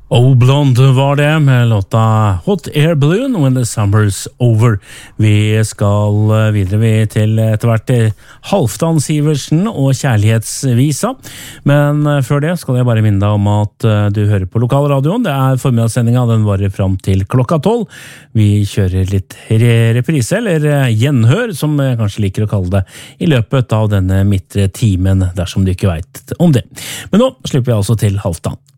Oh Blonde var det, med låta Hot Air Balloon, When the Summer's Over. Vi skal videre til etter hvert Halvdan Sivertsen og Kjærlighetsvisa. Men før det skal jeg bare minne deg om at du hører på lokalradioen. Det formidagssendinga, den varer fram til klokka 12. Vi kjører litt reprise, eller gjenhør, som jeg kanskje liker å kalle det, i løpet av denne midtre timen, dersom du ikke vet om det. Men nå slipper vi altså til Halvdan.